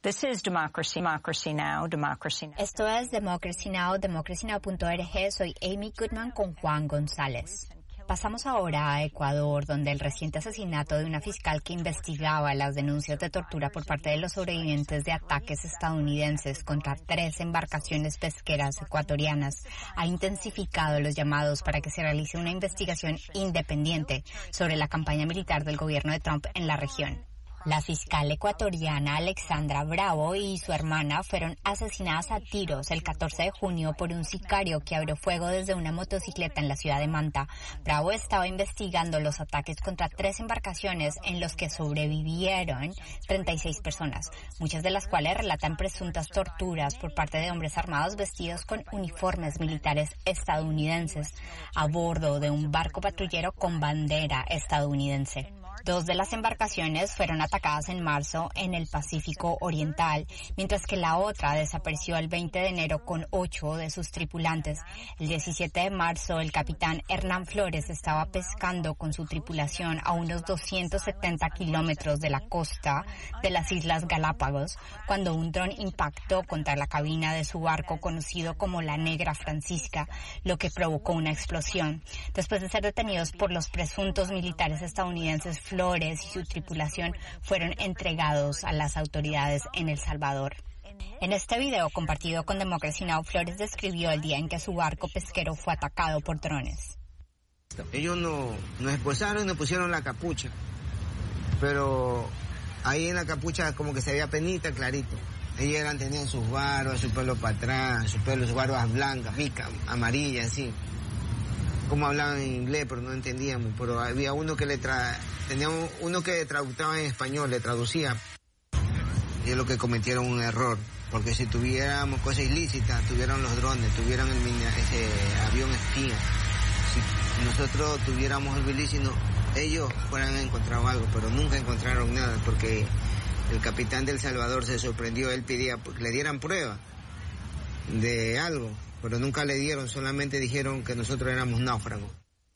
This is Democracy Now!, Democracy Now! Esto es Democracy Now!, democracynow.org. Soy Amy Goodman con Juan González. Pasamos ahora a Ecuador, donde el reciente asesinato de una fiscal que investigaba las denuncias de tortura por parte de los sobrevivientes de ataques estadounidenses contra 3 embarcaciones pesqueras ecuatorianas ha intensificado los llamados para que se realice una investigación independiente sobre la campaña militar del gobierno de Trump en la región. La fiscal ecuatoriana Alexandra Bravo y su hermana fueron asesinadas a tiros el 14 de junio por un sicario que abrió fuego desde una motocicleta en la ciudad de Manta. Bravo estaba investigando los ataques contra 3 embarcaciones en los que sobrevivieron 36 personas, muchas de las cuales relatan presuntas torturas por parte de hombres armados vestidos con uniformes militares estadounidenses a bordo de un barco patrullero con bandera estadounidense. 2 de las embarcaciones fueron atacadas en marzo en el Pacífico Oriental, mientras que la otra desapareció el 20 de enero con 8 de sus tripulantes. El 17 de marzo, el capitán Hernán Flores estaba pescando con su tripulación a unos 270 kilómetros de la costa de las Islas Galápagos, cuando un dron impactó contra la cabina de su barco conocido como la Negra Francisca, lo que provocó una explosión. Después de ser detenidos por los presuntos militares estadounidenses, Flores y su tripulación fueron entregados a las autoridades en El Salvador. En este video compartido con Democracy Now!, Flores describió el día en que su barco pesquero fue atacado por drones. Ellos nos esposaron y nos pusieron la capucha, pero ahí en la capucha como que se veía penita clarito. Ellos tenían sus barbas, su pelo para atrás, sus barbas blancas, micas, amarillas, así. Como hablaban en inglés, pero no entendíamos, pero había uno que tenía uno que traducía en español, le traducía. Y es lo que cometieron un error, porque si tuviéramos cosas ilícitas, tuvieran los drones, tuvieran ese avión espía, si nosotros tuviéramos el ilícito, ellos fueran encontrado algo, pero nunca encontraron nada, porque el capitán del Salvador se sorprendió, él pedía que le dieran prueba de algo, pero nunca le dieron, solamente dijeron que nosotros éramos náufragos.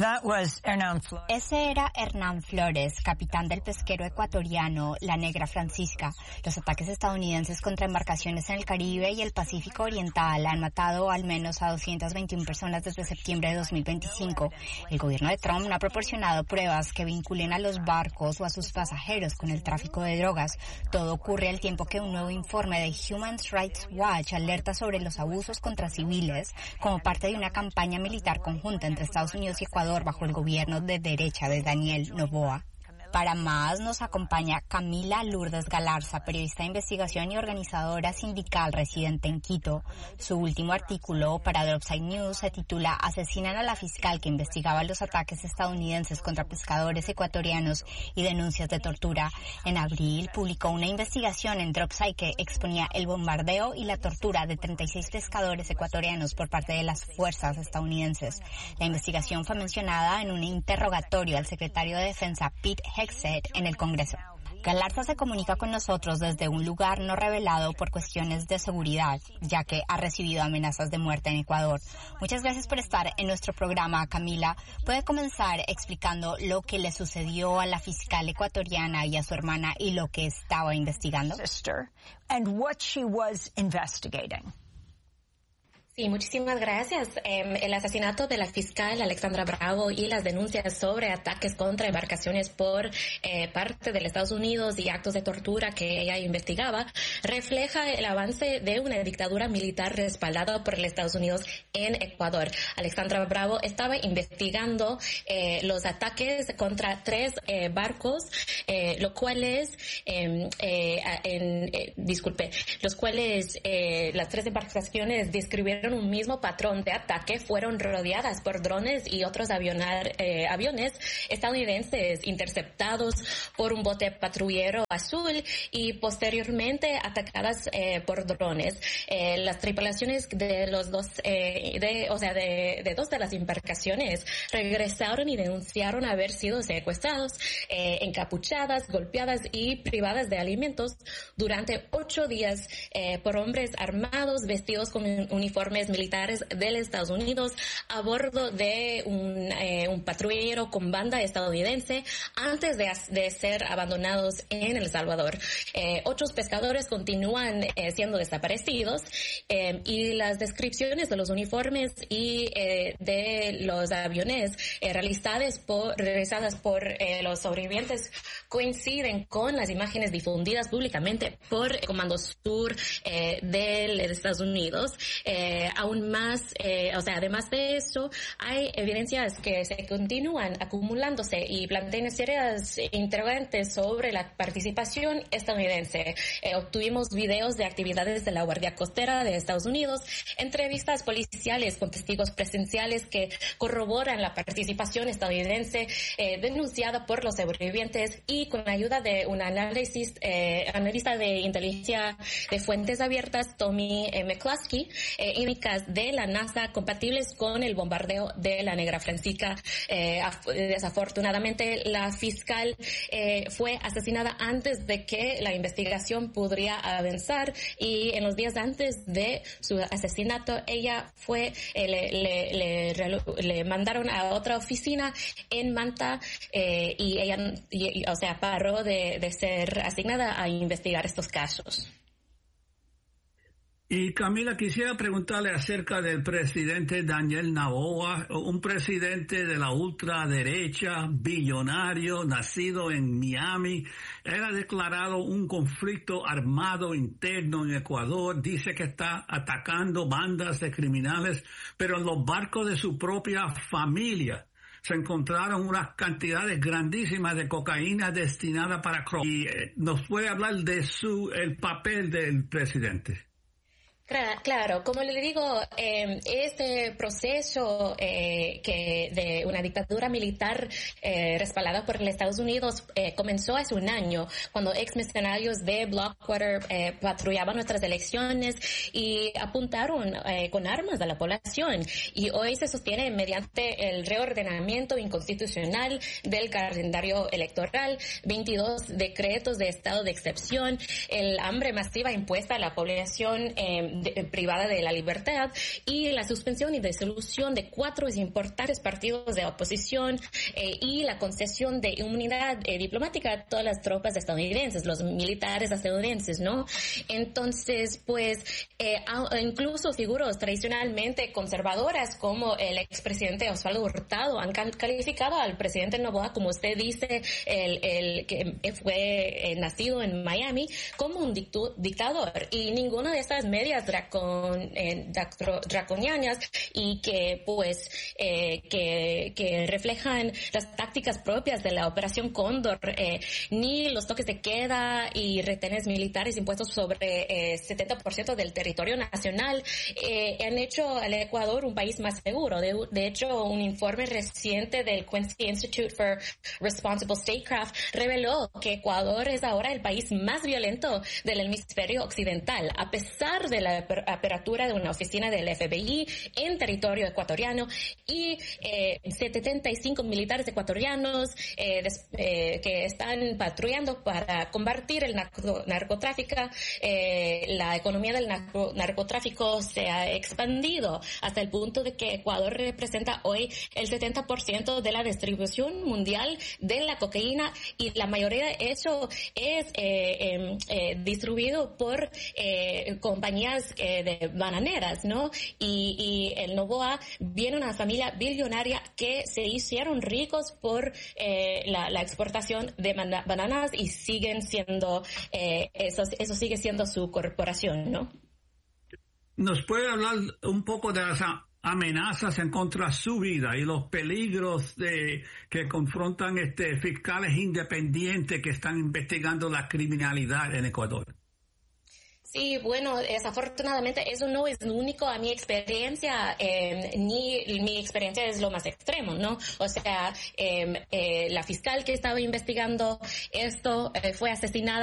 Ese era Hernán Flores, capitán del pesquero ecuatoriano La Negra Francisca. Los ataques estadounidenses contra embarcaciones en el Caribe y el Pacífico Oriental han matado al menos a 221 personas desde septiembre de 2025. El gobierno de Trump no ha proporcionado pruebas que vinculen a los barcos o a sus pasajeros con el tráfico de drogas. Todo ocurre al tiempo que un nuevo informe de Human Rights Watch alerta sobre los abusos contra civiles como parte de una campaña militar conjunta entre Estados Unidos y Ecuador bajo el gobierno de derecha de Daniel Noboa. Para más nos acompaña Camila Lourdes Galarza, periodista de investigación y organizadora sindical residente en Quito. Su último artículo para The Upside News se titula Asesinan a la fiscal que investigaba los ataques estadounidenses contra pescadores ecuatorianos y denuncias de tortura. En abril publicó una investigación en The Upside que exponía el bombardeo y la tortura de 36 pescadores ecuatorianos por parte de las fuerzas estadounidenses. La investigación fue mencionada en un interrogatorio al secretario de Defensa Pete Hegseth en el Congreso. Galarza se comunica con nosotros desde un lugar no revelado por cuestiones de seguridad, ya que ha recibido amenazas de muerte en Ecuador. Muchas gracias por estar en nuestro programa, Camila. ¿Puede comenzar explicando lo que le sucedió a la fiscal ecuatoriana y a su hermana y lo que estaba investigando? Sí, muchísimas gracias. El asesinato de la fiscal Alexandra Bravo y las denuncias sobre ataques contra embarcaciones por parte de los Estados Unidos y actos de tortura que ella investigaba refleja el avance de una dictadura militar respaldada por los Estados Unidos en Ecuador. Alexandra Bravo estaba investigando los ataques contra 3 barcos, los cuales las 3 embarcaciones describieron un mismo patrón de ataque, fueron rodeadas por drones y otros aviones estadounidenses interceptados por un bote patrullero azul y posteriormente atacadas por drones. Las tripulaciones de los dos, de 2 de las embarcaciones regresaron y denunciaron haber sido secuestrados, encapuchadas, golpeadas y privadas de alimentos durante 8 días por hombres armados vestidos con uniformes uniformes militares de los Estados Unidos a bordo de un patrullero con banda estadounidense antes de ser abandonados en El Salvador. Otros pescadores continúan siendo desaparecidos y las descripciones de los uniformes y de los aviones realizadas por los sobrevivientes coinciden con las imágenes difundidas públicamente por el Comando Sur de Estados Unidos. Aún más, además de eso, hay evidencias que se continúan acumulándose y plantean serias interrogantes sobre la participación estadounidense. Obtuvimos videos de actividades de la Guardia Costera de Estados Unidos, entrevistas policiales con testigos presenciales que corroboran la participación estadounidense denunciada por los sobrevivientes y con la ayuda de un analista de inteligencia de fuentes abiertas, Tommy McCluskey, indicas de la NASA compatibles con el bombardeo de la Negra Francisca. Desafortunadamente, la fiscal fue asesinada antes de que la investigación pudiera avanzar y en los días antes de su asesinato, ella fue le mandaron a otra oficina en Manta y ella paró de ser asignada a investigar estos casos. Y Camila, quisiera preguntarle acerca del presidente Daniel Noboa, un presidente de la ultraderecha, billonario, nacido en Miami. Él ha declarado un conflicto armado interno en Ecuador. Dice que está atacando bandas de criminales, pero en los barcos de su propia familia se encontraron unas cantidades grandísimas de cocaína destinada para... Y nos puede hablar de el papel del presidente. Claro, como le digo, este proceso de una dictadura militar respaldada por los Estados Unidos comenzó hace un año, cuando ex mercenarios de Blackwater patrullaban nuestras elecciones y apuntaron con armas a la población. Y hoy se sostiene mediante el reordenamiento inconstitucional del calendario electoral, 22 decretos de estado de excepción, el hambre masiva impuesta a la población privada de la libertad y la suspensión y disolución de 4 importantes partidos de oposición y la concesión de inmunidad diplomática a todas las tropas estadounidenses, los militares estadounidenses, ¿no? Entonces, pues, incluso figuras tradicionalmente conservadoras como el expresidente Osvaldo Hurtado han calificado al presidente Noboa, como usted dice, el que fue nacido en Miami, como un dictador. Y ninguna de estas medidas draconianas y que pues que reflejan las tácticas propias de la Operación Cóndor, ni los toques de queda y retenes militares impuestos sobre 70% del territorio nacional han hecho al Ecuador un país más seguro. De hecho, un informe reciente del Quincy Institute for Responsible Statecraft reveló que Ecuador es ahora el país más violento del hemisferio occidental, a pesar de la apertura de una oficina del FBI en territorio ecuatoriano y 75 militares ecuatorianos que están patrullando para combatir el narcotráfico. La economía del narcotráfico se ha expandido hasta el punto de que Ecuador representa hoy el 70% de la distribución mundial de la cocaína y la mayoría de eso es distribuido por compañías de bananeras, ¿no? Y el Noboa viene de una familia billonaria que se hicieron ricos por la exportación de bananas y siguen siendo, eso sigue siendo su corporación, ¿no? ¿Nos puede hablar un poco de las amenazas en contra de su vida y los peligros que confrontan fiscales independientes que están investigando la criminalidad en Ecuador? Sí, bueno, desafortunadamente eso no es único a mi experiencia, ni mi experiencia es lo más extremo, ¿no? O sea, la fiscal que estaba investigando esto fue asesinada